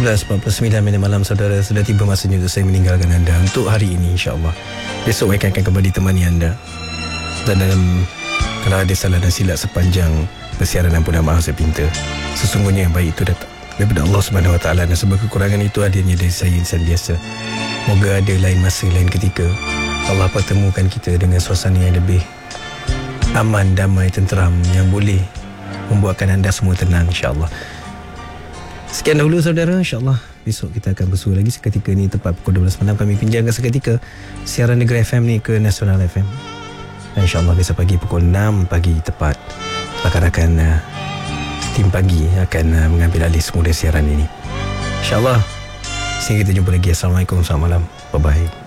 11.49 malam saudara. Sudah tiba masanya untuk saya meninggalkan anda untuk hari ini, insyaAllah. Besok saya akan kembali temani anda. Dan kalau ada salah dan silap sepanjang persiaran, ampun dan maaf saya pinta. Sesungguhnya yang baik itu datang daripada Allah SWT, dan sebab kekurangan itu adanya dari saya, insan biasa. Moga ada lain masa, lain ketika Allah pertemukan kita dengan suasana yang lebih aman, damai, tenteram, yang boleh membuatkan anda semua tenang, insyaAllah. Sekian dahulu saudara, insyaAllah besok kita akan bersua lagi seketika ni tepat pukul 12 malam. Kami pinjamkan seketika siaran Negeri FM ni ke Nasional FM. Dan insyaAllah besok pagi pukul 6 pagi tepat rakan-rakan tim pagi akan mengambil alih semula siaran ini, insyaAllah. Sehingga kita jumpa lagi. Assalamualaikum, selamat malam, bye bye.